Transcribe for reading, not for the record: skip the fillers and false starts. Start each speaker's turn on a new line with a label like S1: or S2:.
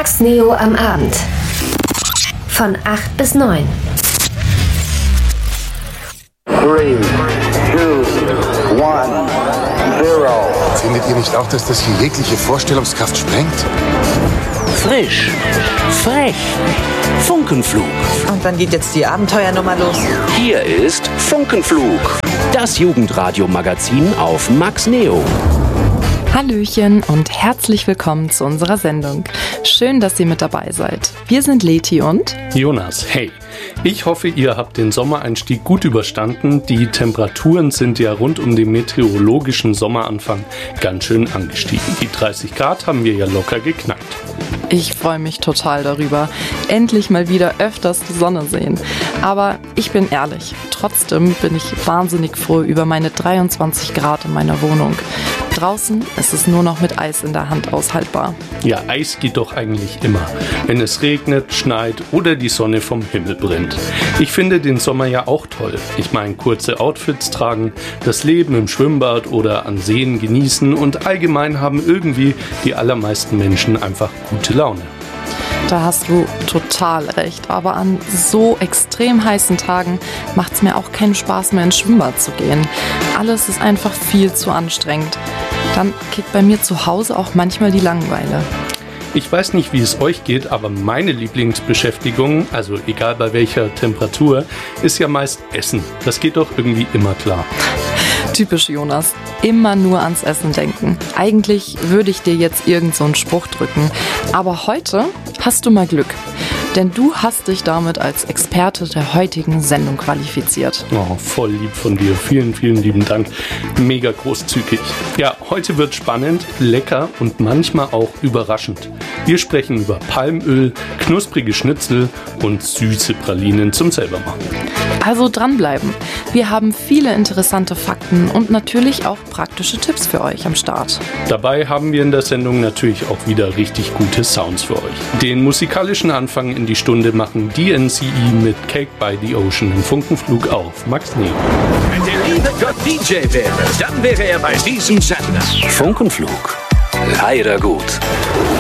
S1: Max Neo am Abend. Von 8 bis 9.
S2: 3, 2, 1, 0.
S3: Findet ihr nicht auch, dass das hier jegliche Vorstellungskraft sprengt?
S4: Frisch, frech, Funkenflug.
S5: Und wann geht jetzt die Abenteuernummer los?
S4: Hier ist Funkenflug, das Jugendradio-Magazin auf Max Neo.
S6: Hallöchen und herzlich willkommen zu unserer Sendung. Schön, dass ihr mit dabei seid. Wir sind Leti und
S7: Jonas. Hey, ich hoffe, ihr habt den Sommereinstieg gut überstanden. Die Temperaturen sind ja rund um den meteorologischen Sommeranfang ganz schön angestiegen. Die 30 Grad haben wir ja locker geknackt.
S6: ich freue mich total darüber. Endlich mal wieder öfters die Sonne sehen. Aber ich bin ehrlich, trotzdem bin ich wahnsinnig froh über meine 23 Grad in meiner Wohnung. Draußen ist es nur noch mit Eis in der Hand aushaltbar.
S7: Ja, Eis geht doch eigentlich immer, wenn es regnet, schneit oder die Sonne vom Himmel brennt. Ich finde den Sommer ja auch toll. Ich meine, kurze Outfits tragen, das Leben im Schwimmbad oder an Seen genießen und allgemein haben irgendwie die allermeisten Menschen einfach gute Laune.
S6: Da hast du total recht, aber an so extrem heißen Tagen macht es mir auch keinen Spaß mehr ins Schwimmbad zu gehen. Alles ist einfach viel zu anstrengend. Dann kickt bei mir zu Hause auch manchmal die Langeweile.
S7: Ich weiß nicht, wie es euch geht, aber meine Lieblingsbeschäftigung, also egal bei welcher Temperatur, ist ja meist Essen. Das geht doch irgendwie immer klar.
S6: Typisch Jonas, immer nur ans Essen denken. Eigentlich würde ich dir jetzt irgend so einen Spruch drücken, aber heute hast du mal Glück. Denn du hast dich damit als Experte der heutigen Sendung qualifiziert.
S7: Oh, voll lieb von dir. Vielen, vielen lieben Dank. Mega großzügig. Ja, heute wird spannend, lecker und manchmal auch überraschend. Wir sprechen über Palmöl, knusprige Schnitzel und süße Pralinen zum selbermachen.
S6: Also dranbleiben. Wir haben viele interessante Fakten und natürlich auch praktische Tipps für euch am Start.
S7: Dabei haben wir in der Sendung natürlich auch wieder richtig gute Sounds für euch. Den musikalischen Anfang in die Stunde machen DNCE mit Cake by the Ocean im Funkenflug auf Max Neo.
S8: Wenn der liebe Gott DJ wäre, dann wäre er bei diesem Sender.
S4: Funkenflug, leider gut.